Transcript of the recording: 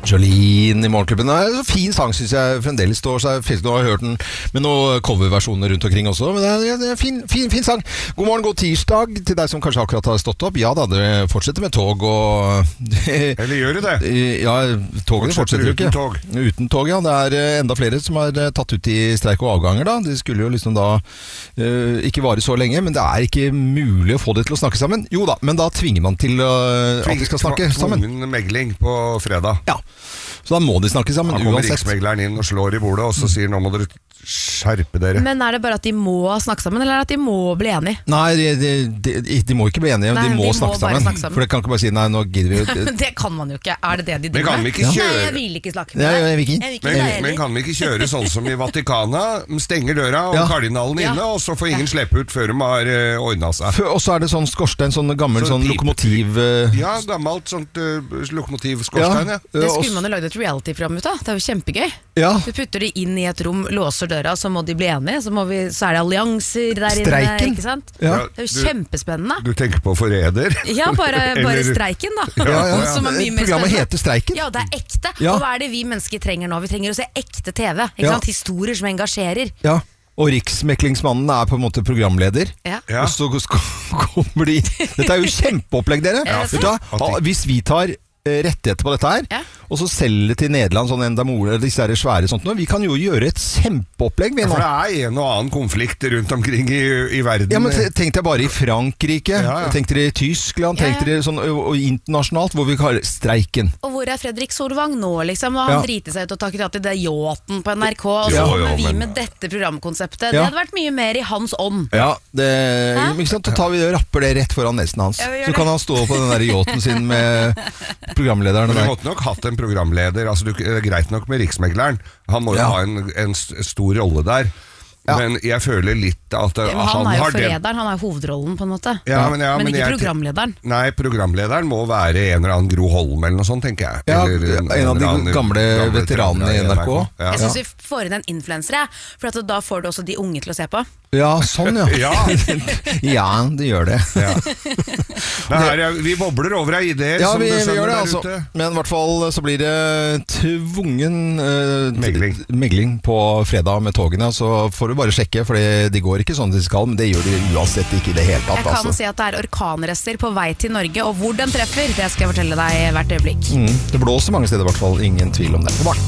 Jolene i Morgenklubben. Det er en fin sang, synes jeg fremdeles står seg. Nå har jeg hørt den med noen coverversjoner rundt omkring også, men det er en fin sang. God morgen, god tirsdag til deg som kanskje akkurat har stått opp. Ja da, det fortsetter med tog og... Eller gjør det? Ja, togene fortsetter ikke. Uten tog. Uten tog, ja. Det er enda flere som har tatt ut i streik og avganger da. De skulle jo liksom da ikke vare så lenge, men det er ikke mulig å få det til å snakke sammen. Jo da, men da tvinger man til at de skal snakke sammen. Tvungen megling på fredag. Ja, så da må de snakke sammen uansett. Da kommer riksmegleren inn og slår i bordet, og så sier nå må dere skjerpe dere. Men er det bare at de må snakke sammen, eller at de må bli enige? Nei, de må ikke bli enige, de må snakke sammen. For det kan ikke bare si, nei, nå gidder vi... Det kan man jo ikke. Er det det de driver med? Men kan vi ikke kjøre... Nei, jeg vil ikke snakke med deg. Men kan vi ikke kjøre sånn som i Vatikanet? Stenger døra og kardinalen inne, og så får ingen slippe ut før de har ordnet seg. Og så er det sånn skorstein, sånn gammel sånn lokomotiv... Ja, gammelt sånt lokomotivskorstein, ja. Det skulle man jo lagd et reality-program ut av. Det er jo kjempegøy. Du putter de inn i et rom, låser døra, så må de bli enige, så er det allianser der streiken. Inne, ikke sant? Ja. Det er jo kjempespennende. Du tenker på forræder? Ja, bare streiken da. Programmet heter Streiken. Ja, det er ekte. Og hva er det vi mennesker trenger nå? Vi trenger å se ekte TV, ikke sant? Historier som engasjerer. Ja. Og riksmeklingsmannen er på en måte programleder. Og så kommer de... Dette er jo kjempeopplegg, dere. Hvis vi tar rettigheter på dette her, og så selge til Nederland sånn Endamore, disse der svære sånt noe. Vi kan jo gjøre et kjempeopplegg. For det er en og annen konflikt rundt omkring i verden. Ja, men tenk deg bare i Frankrike, tenk dere i Tyskland, tenk dere sånn og internasjonalt, hvor vi kaller streiken. Og hvor er Fredrik Solvang nå, liksom? Og han driter seg ut og takker ja til det yachten på NRK, og så kommer vi med dette programkonseptet. Det hadde vært mye mer i hans ånd. Ja, ikke sant? Da tar vi og rapper det rett foran nesten hans. Så kan han stå på den der yachten sin med programlederen. Men vi måtte nok hatt en programleder. Altså, det er greit nok med riksmegleren. Han må jo ha en stor rolle der. Men jeg føler litt at han er jo forræderen, han er jo hovedrollen på en måte. Men ikke programlederen. Nei, programlederen må være en eller annen Gro Holm eller noe sånt, tenker jeg. Ja, en av de gamle veteranene i NRK. Jeg synes vi får inn en influencer, for da får du også de unge til å se på. Ja, sånn ja. Ja, det gjør det. Vi bobler over av ideer. Ja, vi gjør det altså. Men i hvert fall så blir det tvungen megling på fredag med togene. Så får du bare sjekke, for de går ikke sånn de skal, men det gjør de uansett ikke i det hele tatt. Jeg kan si at det er orkanrester på vei til Norge, og hvor den treffer, det skal jeg fortelle deg hvert øyeblikk. Det blåser mange steder i hvert fall, ingen tvil om det.